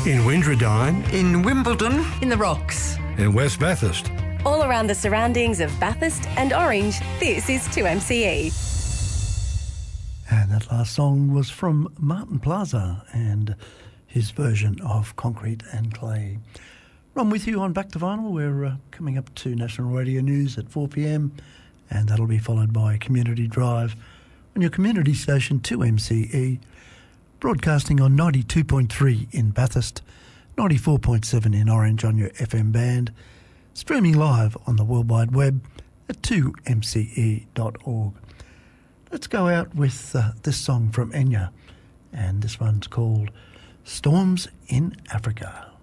In Windradine. In Wimbledon. In the Rocks. In West Bathurst. All around the surroundings of Bathurst and Orange, this is 2MCE. And that last song was from Martin Plaza and his version of Concrete and Clay. Ron with you on Back to Vinyl. We're coming up to National Radio News at 4 p.m, and that'll be followed by Community Drive on your community station 2MCE, broadcasting on 92.3 in Bathurst, 94.7 in Orange on your FM band, streaming live on the World Wide Web at 2mce.org. Let's go out with this song from Enya, and this one's called Storms in Africa.